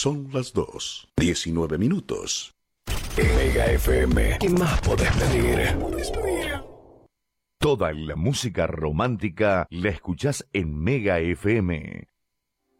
Son las 2:19. Mega FM. ¿Qué más podés pedir? Toda la música romántica la escuchás en Mega FM.